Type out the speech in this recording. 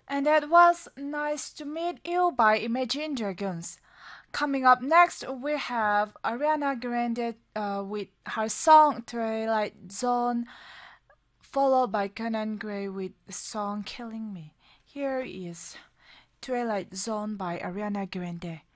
And that was Nice to Meet You by Imagine Dragons. Coming up next, we have Ariana Grande with her song Twilight Zone, followed by Conan Gray with the song Killing Me. Here is Twilight Zone by Ariana Grande.